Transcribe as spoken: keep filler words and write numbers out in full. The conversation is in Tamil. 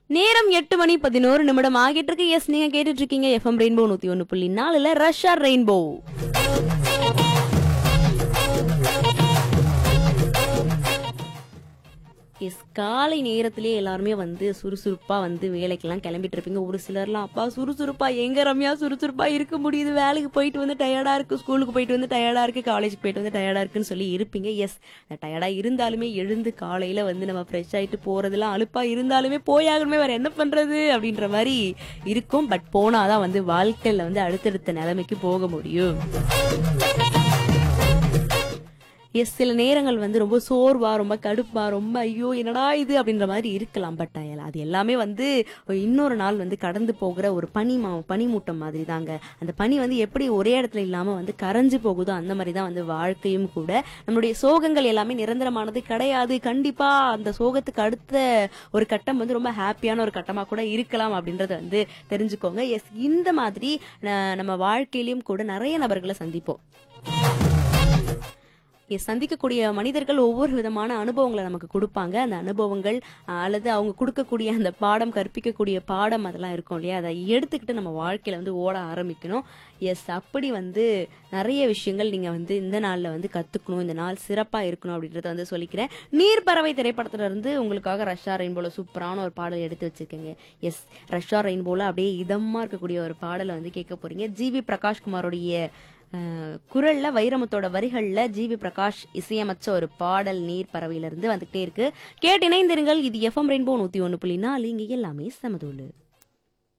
நேரம் எட்டு மணி பதினோரு நிமிடம் ஆகிட்டு இருக்கு. எஸ், நீங்க கேட்டுட்டு இருக்கீங்க எஃப்எம் ரெயின்போ நூத்தி ஒன்னு புள்ளி நாலுல ரஷ்யா ரெயின்போ. எஸ், காலை நேரத்திலே எல்லாருமே வந்து சுறுசுறுப்பா வந்து வேலைக்கெல்லாம் கிளம்பிட்டு இருப்பீங்க. ஒரு சிலர்லாம் அப்பா சுறுசுறுப்பா எங்க ரம்யா சுறுசுறுப்பா இருக்க முடியுது, வேலைக்கு போயிட்டு வந்து டயர்டா இருக்கு, ஸ்கூலுக்கு போயிட்டு வந்து டயர்டா இருக்கு, காலேஜுக்கு போயிட்டு வந்து டயர்டா இருக்குன்னு சொல்லி இருப்பீங்க. எஸ், டயர்டா இருந்தாலுமே எழுந்து காலையில வந்து நம்ம ஃப்ரெஷ் ஆயிட்டு போறதெல்லாம் அலுப்பா இருந்தாலுமே போயாகணுமே, வேற என்ன பண்றது அப்படின்ற மாதிரி இருக்கும். பட் போனாதான் வந்து வாழ்க்கையில வந்து அடுத்தடுத்த நிலைமைக்கு போக முடியும். எஸ், சில நேரங்கள் வந்து ரொம்ப சோர்வா, ரொம்ப கடுப்பா, ரொம்ப ஐயோ என்னடா இது அப்படின்ற மாதிரி இருக்கலாம். பட் அது எல்லாமே வந்து இன்னொரு நாள் வந்து கடந்து போகிற ஒரு பனி மா பனிமூட்டம் மாதிரி தாங்க. அந்த பனி வந்து எப்படி ஒரே இடத்துல இல்லாம வந்து கரைஞ்சு போகுதோ அந்த மாதிரி தான் வந்து வாழ்க்கையும் கூட. நம்மளுடைய சோகங்கள் எல்லாமே நிரந்தரமானது கிடையாது. கண்டிப்பா அந்த சோகத்துக்கு அடுத்த ஒரு கட்டம் வந்து ரொம்ப ஹாப்பியான ஒரு கட்டமா கூட இருக்கலாம் அப்படின்றத வந்து தெரிஞ்சுக்கோங்க. எஸ், இந்த மாதிரி நம்ம வாழ்க்கையிலும் கூட நிறைய நபர்களை சந்திப்போம். சந்திக்கக்கூடிய மனிதர்கள் ஒவ்வொரு விதமான அனுபவங்களை நமக்கு கொடுப்பாங்க. அந்த அனுபவங்கள் அல்லது அவங்க கொடுக்கக்கூடிய அந்த பாடம், கற்பிக்கக்கூடிய பாடம் அதெல்லாம் இருக்கும் இல்லையா, அதை எடுத்துக்கிட்டு நம்ம வாழ்க்கையில வந்து ஓட ஆரம்பிக்கணும். எஸ், அப்படி வந்து நிறைய விஷயங்கள் நீங்க வந்து இந்த நாள்ல வந்து கத்துக்கணும், இந்த நாள் சிறப்பா இருக்கணும் அப்படின்றத வந்து சொல்லிக்கிறேன். நீர்ப்பறவை திரைப்படத்துல இருந்து உங்களுக்காக ரஷ்யா ரெயின்போல சூப்பரான ஒரு பாடல் எடுத்து வச்சிருக்கேங்க. எஸ், ரஷ்யா ரெயின்போல அப்படியே இதமா இருக்கக்கூடிய ஒரு பாடலை வந்து கேட்க போறீங்க. ஜிவி பிரகாஷ்குமாரோடைய குரல்ல, வைரமுத்தோட வரிகள்ல ஜிவி பிரகாஷ் இசையமைச்ச ஒரு பாடல் நீர் பறவையிலிருந்து வந்துகிட்டே இருக்கு. கேட்டு இணைந்திருங்கள். இது எஃப்எம் ரெயின்போ நூத்தி ஒன்னு புள்ளி நாலு, இங்க எல்லாமே சமதூளு.